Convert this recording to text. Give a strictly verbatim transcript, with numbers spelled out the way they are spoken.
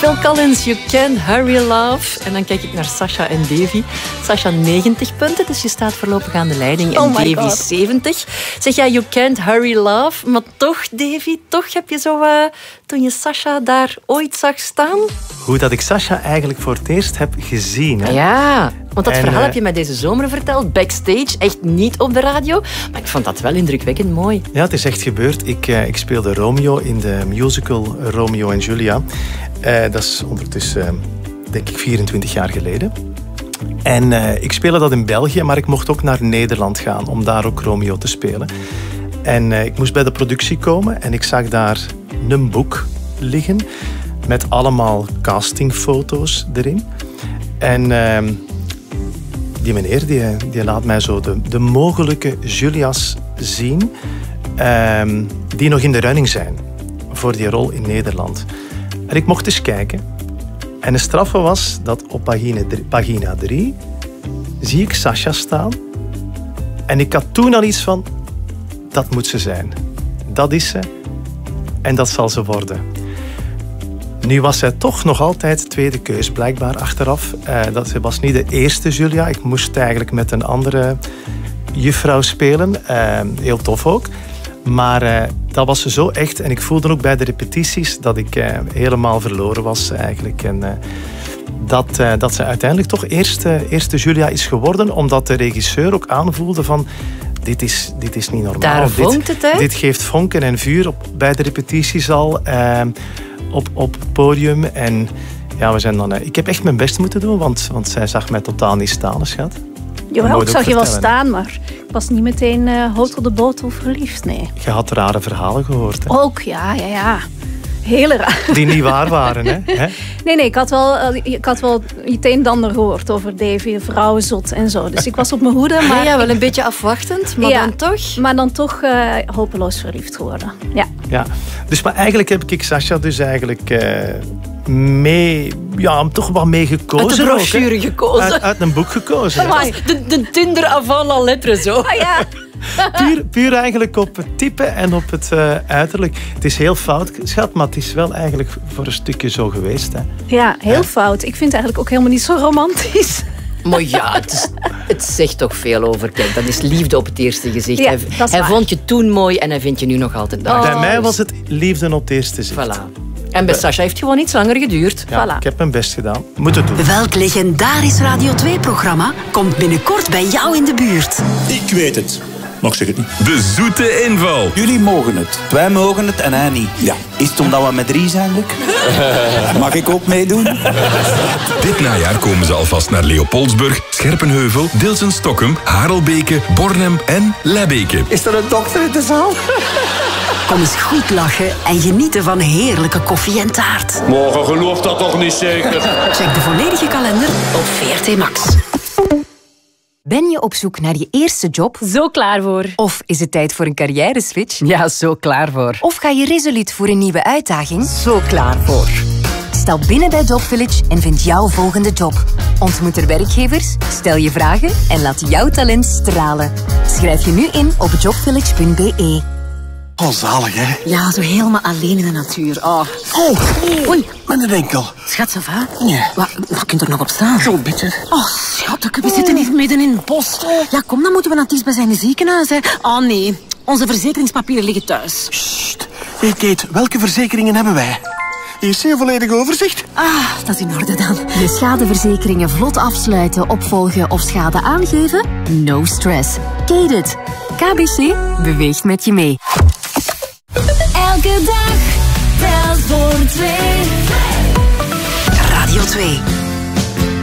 Phil Collins, You Can't Hurry Love. En dan kijk ik naar Sasha en Davy. Sasha negentig punten, dus je staat voorlopig aan de leiding. En oh Davy God. zeventig. Zeg jij, You Can't Hurry Love. Maar toch, Davy, toch heb je zo... Uh, toen je Sasha daar ooit zag staan... Hoe dat ik Sasha eigenlijk voor het eerst heb gezien. Hè? Ja, want dat en, verhaal uh, heb je mij deze zomer verteld. Backstage, echt niet op de radio. Maar ik vond dat wel indrukwekkend mooi. Ja, het is echt gebeurd. Ik, uh, ik speelde Romeo in de musical Romeo en Julia. Uh, dat is ondertussen, uh, denk ik, vierentwintig jaar geleden. En uh, ik speelde dat in België, maar ik mocht ook naar Nederland gaan om daar ook Romeo te spelen. En uh, ik moest bij de productie komen en ik zag daar een boek liggen met allemaal castingfoto's erin. En uh, die meneer die, die laat mij zo de, de mogelijke Julia's zien uh, die nog in de running zijn voor die rol in Nederland. En ik mocht eens kijken. En de straffe was dat op pagina drie, pagina drie zie ik Sasha staan. En ik had toen al iets van, dat moet ze zijn. Dat is ze. En dat zal ze worden. Nu was zij toch nog altijd tweede keus, blijkbaar achteraf. Uh, dat was niet de eerste Julia. Ik moest eigenlijk met een andere juffrouw spelen. Uh, heel tof ook. Maar uh, dat was ze zo echt. En ik voelde ook bij de repetities dat ik uh, helemaal verloren was eigenlijk. En uh, dat, uh, dat ze uiteindelijk toch eerste, eerste Julia is geworden. Omdat de regisseur ook aanvoelde van... Dit is, dit is niet normaal. Daar vonkt het, hè? Dit geeft vonken en vuur op, bij de repetities al. Uh, op, op het podium. En ja, we zijn dan... Uh, ik heb echt mijn best moeten doen. Want, want zij zag mij totaal niet staan, schat. Jawel, ik zag je wel staan, maar ik was niet meteen uh, hout op de boot of verliefd, nee. Je had rare verhalen gehoord, hè? Ook, ja, ja, ja. Hele raar. Die niet waar waren, hè? Nee, nee, ik had wel, uh, ik had wel het een en ander gehoord over Davy, vrouwenzot en zo. Dus ik was op mijn hoede, maar... Ja, ja wel een beetje afwachtend, maar ja, dan toch... Maar dan toch uh, hopeloos verliefd geworden, ja. Ja, dus maar eigenlijk heb ik Sasha dus eigenlijk... Uh, mee, ja, toch wel mee gekozen. Uit de brochure ook, gekozen. Uit, uit een boek gekozen. De, de Tinder avant la lettre, zo. Ah, ja. Puur, puur eigenlijk op het type en op het uh, uiterlijk. Het is heel fout, schat, maar het is wel eigenlijk voor een stukje zo geweest. Hè. Ja, heel ja. fout. Ik vind het eigenlijk ook helemaal niet zo romantisch. Maar ja, het, is, het zegt toch veel over. Kijk, dat is liefde op het eerste gezicht. Ja, hij hij vond je toen mooi en hij vindt je nu nog altijd mooi. Oh, bij mij was het liefde op het eerste zicht. Voilà. En bij Sasha heeft het gewoon iets langer geduurd. Ja, voilà. Ik heb mijn best gedaan. Moet het doen. Welk legendarisch Radio twee-programma komt binnenkort bij jou in de buurt? Ik weet het. Nog zeg het niet. De zoete inval. Jullie mogen het. Wij mogen het en hij niet. Ja. Is het omdat we met drie zijn, Luc? Mag ik ook meedoen? Dit najaar komen ze alvast naar Leopoldsburg, Scherpenheuvel, Dilsen-Stokkem, Harelbeke, Bornem en Lebbeke. Is er een dokter in de zaal? Kom eens goed lachen en genieten van heerlijke koffie en taart. Morgen gelooft dat toch niet zeker? Check de volledige kalender op V R T Max. Ben je op zoek naar je eerste job? Zo klaar voor. Of is het tijd voor een carrière-switch? Ja, zo klaar voor. Of ga je resoluut voor een nieuwe uitdaging? Zo klaar voor. Stap binnen bij Job Village en vind jouw volgende job. Ontmoet er werkgevers, stel je vragen en laat jouw talent stralen. Schrijf je nu in op jobvillage punt b e. Oh, zalig, hè? Ja, zo helemaal alleen in de natuur. Oh, oh. Oei, met een enkel. Schat, ça va? Nee. Wat, wat kunt er nog op staan? Zo'n beetje. Oh, schat, we zitten hier midden in het bos. Ja, kom, dan moeten we naar het dichtstbijzijnde ziekenhuis. Hè. Oh nee, onze verzekeringspapieren liggen thuis. Sst. Hey Kate, welke verzekeringen hebben wij? Hier is een volledig overzicht. Ah, dat is in orde dan. Je schadeverzekeringen vlot afsluiten, opvolgen of schade aangeven? No stress. Kate it. K B C beweegt met je mee. Elke dag telt voor twee. Radio twee.